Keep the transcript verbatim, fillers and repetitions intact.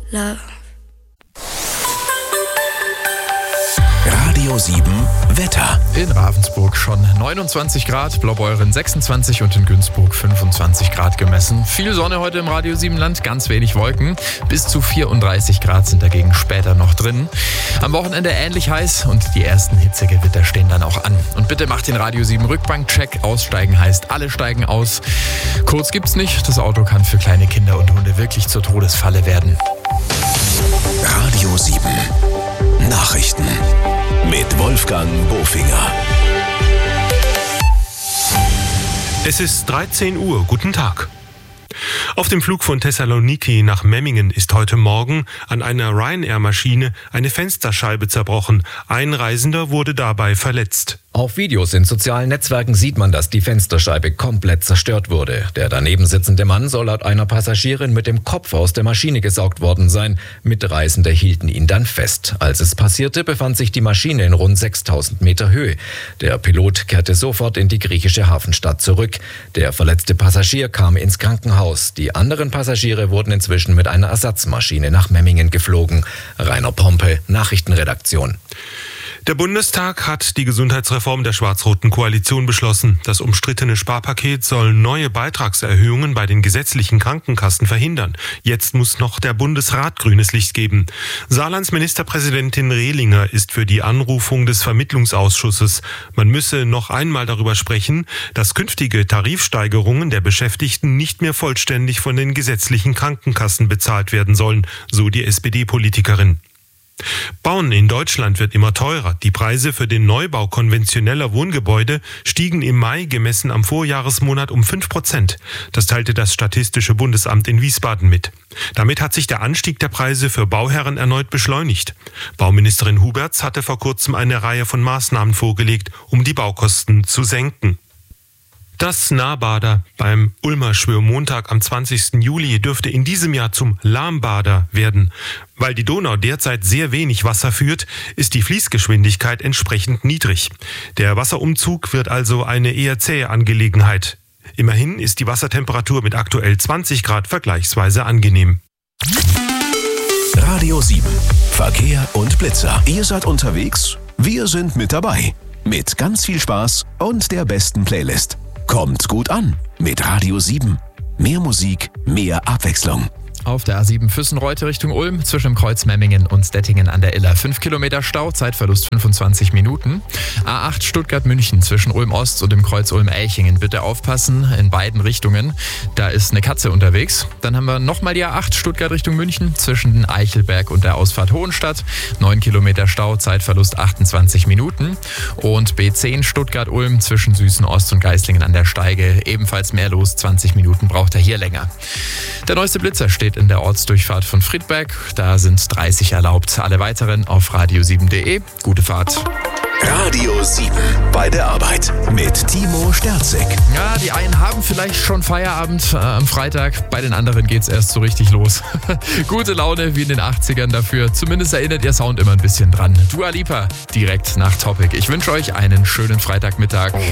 love. Radio sieben Wetter. In Ravensburg schon neunundzwanzig Grad, Blaubeuren sechsundzwanzig und in Günzburg fünfundzwanzig Grad gemessen. Viel Sonne heute im Radio sieben Land, ganz wenig Wolken. Bis zu vierunddreißig Grad sind dagegen später noch drin. Am Wochenende ähnlich heiß und die ersten Hitzegewitter stehen dann auch an. Und bitte macht den Radio sieben Rückbank-Check. Aussteigen heißt, alle steigen aus. Kurz gibt's nicht. Das Auto kann für kleine Kinder und Hunde wirklich zur Todesfalle werden. Radio sieben Nachrichten mit Wolfgang Bofinger. Es ist dreizehn Uhr. Guten Tag. Auf dem Flug von Thessaloniki nach Memmingen ist heute Morgen an einer Ryanair-Maschine eine Fensterscheibe zerbrochen. Ein Reisender wurde dabei verletzt. Auf Videos in sozialen Netzwerken sieht man, dass die Fensterscheibe komplett zerstört wurde. Der daneben sitzende Mann soll laut einer Passagierin mit dem Kopf aus der Maschine gesaugt worden sein. Mitreisende hielten ihn dann fest. Als es passierte, befand sich die Maschine in rund sechstausend Meter Höhe. Der Pilot kehrte sofort in die griechische Hafenstadt zurück. Der verletzte Passagier kam ins Krankenhaus. Die anderen Passagiere wurden inzwischen mit einer Ersatzmaschine nach Memmingen geflogen. Rainer Pompe, Nachrichtenredaktion. Der Bundestag hat die Gesundheitsreform der schwarz-roten Koalition beschlossen. Das umstrittene Sparpaket soll neue Beitragserhöhungen bei den gesetzlichen Krankenkassen verhindern. Jetzt muss noch der Bundesrat grünes Licht geben. Saarlands Ministerpräsidentin Rehlinger ist für die Anrufung des Vermittlungsausschusses. Man müsse noch einmal darüber sprechen, dass künftige Tarifsteigerungen der Beschäftigten nicht mehr vollständig von den gesetzlichen Krankenkassen bezahlt werden sollen, so die S P D-Politikerin. Bauen in Deutschland wird immer teurer. Die Preise für den Neubau konventioneller Wohngebäude stiegen im Mai gemessen am Vorjahresmonat um fünf Prozent. Das teilte das Statistische Bundesamt in Wiesbaden mit. Damit hat sich der Anstieg der Preise für Bauherren erneut beschleunigt. Bauministerin Huberts hatte vor kurzem eine Reihe von Maßnahmen vorgelegt, um die Baukosten zu senken. Das Nahbader beim Ulmer Schwörmontag am zwanzigsten Juli dürfte in diesem Jahr zum Lahmbader werden. Weil die Donau derzeit sehr wenig Wasser führt, ist die Fließgeschwindigkeit entsprechend niedrig. Der Wasserumzug wird also eine eher zähe Angelegenheit. Immerhin ist die Wassertemperatur mit aktuell zwanzig Grad vergleichsweise angenehm. Radio sieben Verkehr und Blitzer. Ihr seid unterwegs, wir sind mit dabei. Mit ganz viel Spaß und der besten Playlist. Kommt gut an mit Radio sieben. Mehr Musik, mehr Abwechslung. Auf der A sieben Füssen-Reute Richtung Ulm zwischen dem Kreuz Memmingen und Dettingen an der Iller. fünf Kilometer Stau, Zeitverlust fünfundzwanzig Minuten. A acht Stuttgart-München zwischen Ulm-Ost und dem Kreuz Ulm-Elchingen. Bitte aufpassen in beiden Richtungen. Da ist eine Katze unterwegs. Dann haben wir nochmal die A acht Stuttgart Richtung München zwischen den Eichelberg und der Ausfahrt Hohenstadt. neun Kilometer Stau, Zeitverlust achtundzwanzig Minuten. Und B zehn Stuttgart-Ulm zwischen Süßen-Ost und Geislingen an der Steige. Ebenfalls mehr los, zwanzig Minuten braucht er hier länger. Der neueste Blitzer steht in der Ortsdurchfahrt von Friedberg. Da sind dreißig erlaubt. Alle weiteren auf radio sieben punkt de. Gute Fahrt. Radio sieben bei der Arbeit mit Timo Sterzig. Ja, die einen haben vielleicht schon Feierabend äh, am Freitag. Bei den anderen geht's erst so richtig los. Gute Laune wie in den achtzigern dafür. Zumindest erinnert ihr Sound immer ein bisschen dran. Dua Lipa direkt nach Topic. Ich wünsche euch einen schönen Freitagmittag.